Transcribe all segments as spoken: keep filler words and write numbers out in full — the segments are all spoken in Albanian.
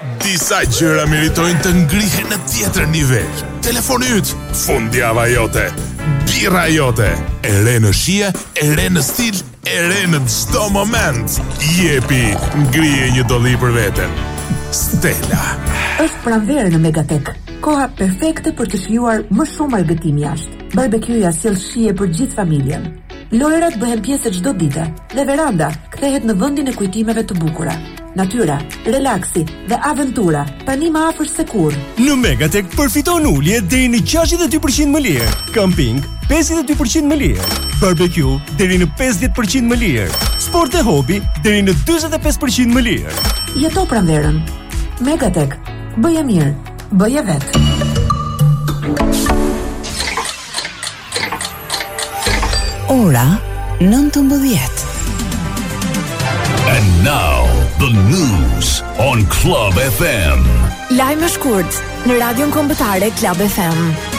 Disa gjëra meritojnë të ngrihen në tjetër nivel. Telefoni yt, fundjava jote, birra jote, e re në shije, e re në stil, e re në çdo moment. Jepi, ngrije një dolli për veten. Stella. Është pranverë në Megatek. Koha perfekte për të shijuar më shumë argëtim jashtë. Barbecueja sjell shije për gjithë familjen. Lojrat bëhen pjesë çdo dite dhe veranda kthehet në vendin e kujtimeve të bukura. Natyra, relaksi dhe aventura tani më afër se kurrë. Në Megatek përfiton ulje deri në gjashtëdhjetë e dy përqind më lirë. Camping pesëdhjetë e dy përqind më lirë. Barbecue deri në pesëdhjetë përqind më lirë. Sport e hobi deri në dyzet e pesë përqind më lirë. Jeto pranverën. Megatek. Bëje mirë, bëje vetë. Ora nëntëmbëdhjetë. And now the news on Club F M. Lajme shkurt në radion kombëtare Club F M.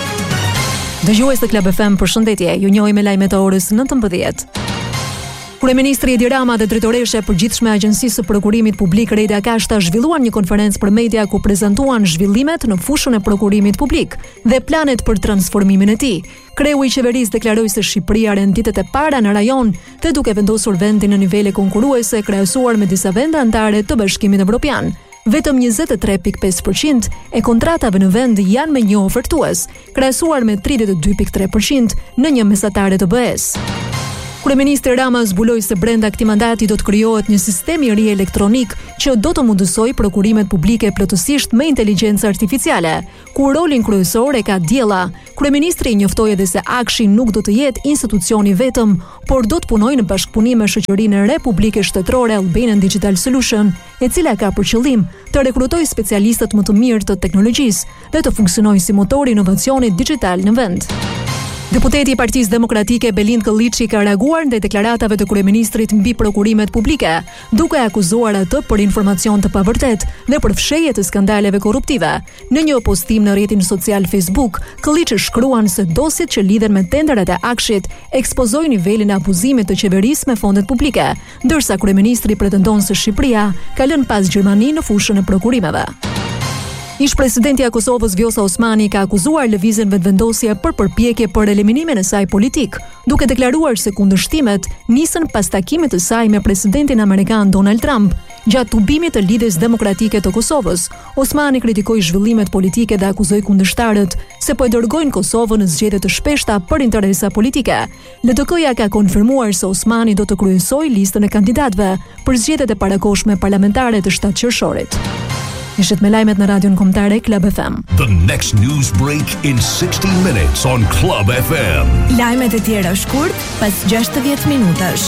Dëgjues të Club F M, përshëndetje. Ju njohim me lajmet e orës nëntëmbëdhjetë. Kryeministri Edi Rama dhe drejtoresha e përgjithshme e Agjencisë së Prokurimit Publik Reda Kashta zhvilluan një konferencë për media ku prezantuan zhvillimet në fushën e prokurimit publik dhe planet për transformimin e tij. Kreu i qeverisë deklaroi se Shqipëria renditet e para në rajon dhe duke vendosur vendin në nivele konkurruese krahasuar me disa vende anëtare të Bashkimit Evropian. Vetëm njëzet e tre pikë pesë përqind e kontratave në vend janë me një ofertues, krahasuar me tridhjetë e dy pikë tre përqind në një mesatare të B E-s. Kryeministri Rama zbuloi se brenda këtij mandati do të krijohet një sistem i ri elektronik që do të mundësojë prokurimet publike plotësisht me inteligjencë artificiale, ku rolin kryesor e ka diella. Kryeministri njoftoi edhe se Akshi nuk do të jetë institucioni vetëm, por do të punojë në bashkëpunim me shoqërinë Republike Shtetërore Albanian Digital Solution, e cila ka për qëllim të rekrutojë specialistët më të mirë të teknologjisë dhe të funksionojë si motor i inovacionit digjital në vend. Deputeti i Partisë Demokratike Belind Kolliçi ka reaguar ndaj deklaratave të kryeministrit mbi prokurimet publike, duke akuzuar atë për informacion të pavërtet dhe për fshehje të skandaleve korruptive. Në një postim në rrjetin social Facebook, Kolliçi shkruan se dosjet që lidhen me tenderat e Akshit ekspozojnë nivelin e abuzimit të qeverisë me fondet publike, ndërsa kryeministri pretendon se Shqipëria ka lënë pas Gjermani në fushën e prokurimeve. Ish-presidenti i Kosovës Vjosa Osmani ka akuzuar lëvizjen vetëvendosje për përpjekje për eliminimin e saj politik, duke deklaruar se kundërshtimet nisën pas takimit të saj me presidentin amerikan Donald Trump. Gjatë tubimit të lidhjes demokratike të Kosovës, Osmani kritikoi zhvillimet politike dhe akuzoi kundërshtarët se po e dërgojnë Kosovën në zgjedhje të shpeshta për interesa politike. L D K-ja ka konfirmuar se Osmani do të kryesojë listën e kandidatëve për zgjedhjet e parakohshme parlamentare të shtatë qershorit. Ishit me lajmet në radion kombëtare Club F M. The next news break in sixty minutes on Club F M. Lajmet e tjera shkurt pas gjashtëdhjetë minutash.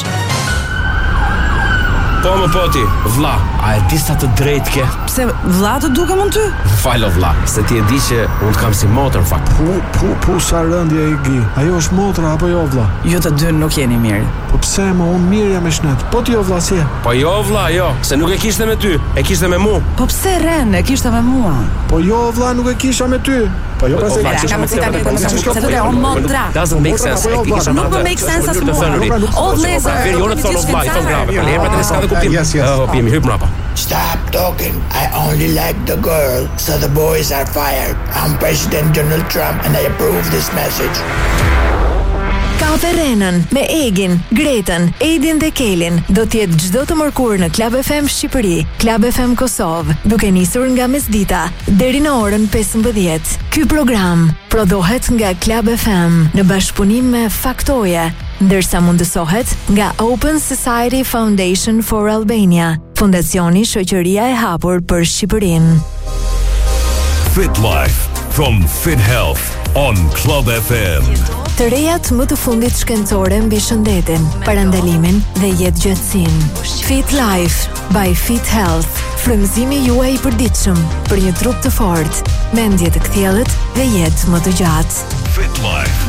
Po më poti, vlla, a e di sa të drejtë ke? Pse vlla të dukem unë ty? Falo vlla, se ti e di që unë të kam si motor fakt. Pu, pu, pu, sa rëndje i gi. Ajo është motra apo jo vlla? Ju të dy nuk jeni mirë. Po pse më unë mirë jam me shnet? Po ti jo vlla si? Po jo vlla, jo, se nuk e kishte me ty, e kishte me mua. Po pse ren, e kishte me mua? Po jo vlla, nuk e kisha me ty. Po jo pse e kisha me ty. Se do të o motra. Doesn't make sense. Nuk më make sense as mua. O vlezër. Verione thonë vlla, i thon grave. Le pa të ska të kuptim. Yes, yes. Oh, pimi hyp mrapa. Stop talking. I only like the girl, so the boys are fired. I'm President Donald Trump and I approve this message. Kafe Renën me Egin, Gretën, Edin dhe Kelin do t'jetë çdo të mërkur në Club F M Shqipëri, Club F M Kosovë, duke nisur nga mesdita deri në orën pesëmbëdhjetë. Ky program prodhohet nga Club F M në bashkëpunim me Faktoje, ndërsa mundësohet nga Open Society Foundation for Albania, fondacioni Shoqëria e Hapur për Shqipërinë. Fit Life from Fit Health on Club F M. Të rejat më të fundit shkencore mbi shëndetin, parandalimin dhe jetëgjatësinë. Fit Life by Fit Health. Frymëzimi juaj i përditshëm për një trup të fortë, mendje të kthjellët dhe jetë më të gjatë. Fit Life.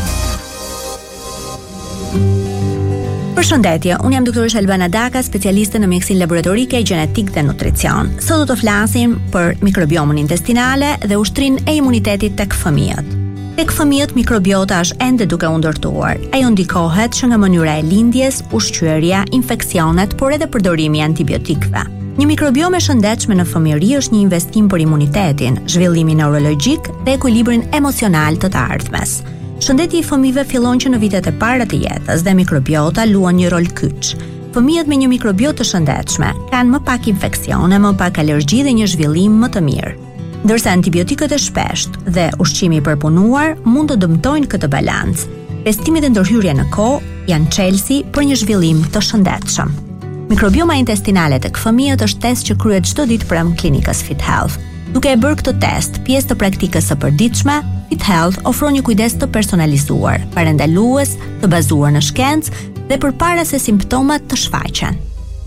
Përshëndetje, unë jam doktoresh Albana Daka, specialiste në mjekësinë laboratorike, gjenetik dhe nutricion. Sot do të flasim për mikrobiomën intestinale dhe ushtrinë e imunitetit tek fëmijët. Tek fëmijët mikrobiota është ende duke u ndërtuar. Ajo ndikohet që nga mënyra e lindjes, ushqyerja, infeksionet, por edhe përdorimi i antibiotikëve. Një mikrobiom e shëndetshme në fëmijëri është një investim për imunitetin, zhvillimin neurologjik dhe ekuilibrin emocional të të ardhmes. Shëndeti i fëmijëve fillon që në vitet e para të jetës dhe mikrobiota luan një rol kyç. Fëmijët me një mikrobiotë të shëndetshme kanë më pak infeksione, më pak alergji dhe një zhvillim më të mirë. Ndërsa antibiotikët e shpesht dhe ushqimi i përpunuar mund të dëmtojnë këtë balancë. Pestimet e ndërhyrje në kohë janë çelësi për një zhvillim të shëndetshëm. Mikrobioma intestinale tek fëmijët është test që kryhet çdo ditë pranë klinikës Fit Health. Duke e bërë këtë test, pjesë të praktikës së përditshme, Fit Health ofron një kujdes të personalizuar, parandalues, të bazuar në shkencë dhe përpara se simptomat të shfaqen.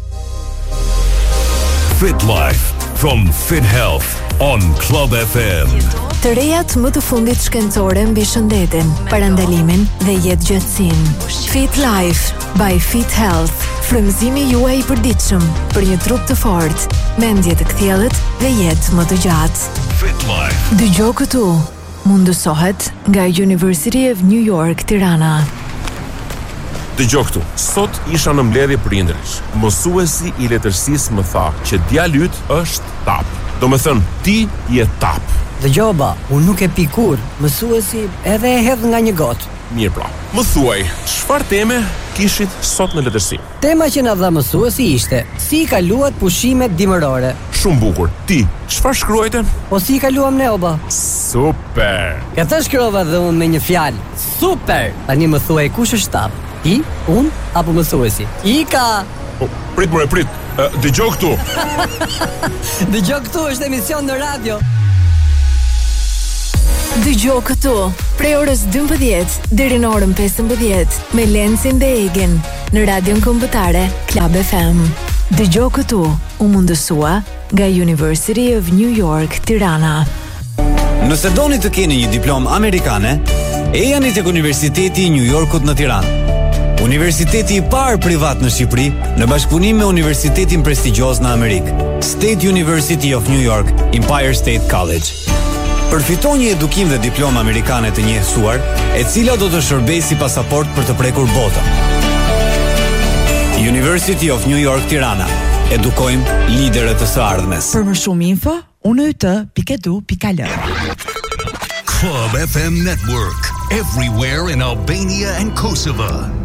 Fit Life from Fit Health on Club F M. Të rejat më të fundit shkencore mbi shëndetin, parandalimin dhe jetëgjatësinë. Fit Life by Fit Health. Frymëzimi juaj i përditshëm për një trup të fortë, mendje të kthjellët dhe jetë më të gjatë. Fit Life. Dëgjoj këtu. Mundësohet nga University of New York, Tirana. Dëgjoj këtu. Sot isha në mbledhje prindërish. Mësuesi i letërsisë më tha që djali yt është tap. Do me thënë, ti je tap. Dëgjoj ba, unë nuk e pi kur. Mësuesi edhe e hedh nga një gotë. Mirë pra. Më thuaj, çfarë teme kishit sot në letërsi? Tema që na dha mësuesi ishte si i kaluat pushimet dimërore. Shumë bukur. Ti, çfarë shkruajte? Po si i kaluam ne oba? Super. Këtë shkruava dhe unë me një fjalë. Super. Tani më thuaj kush është tap? Ti, unë apo mësuesi? Ika. Oh, prit more, prit. Uh, Dëgjoj këtu. Dëgjoj këtu është emision në radio. Dëgjoj këtu, prej orës dymbëdhjetë deri në orën pesëmbëdhjetë me Lencin dhe Egin në radion kombëtare Club F M. Dëgjoj këtu, u mundësua nga University of New York, Tirana. Nëse doni të keni një diplomë amerikane, ejani tek Universiteti i New Yorkut në Tiranë. Universiteti i parë privat në Shqipëri në bashkëpunim me universitetin prestigjioz në Amerikë, State University of New York, Empire State College. Përfiton një edukim dhe diplomë amerikane të njehsuar, e cila do të shërbejë si pasaport për të prekur botën. University of New York, Tirana. Edukojmë liderët e së ardhmes. Për më shumë info, unë y t pikë edu pikë al. Club F M Network, everywhere in Albania and Kosovo.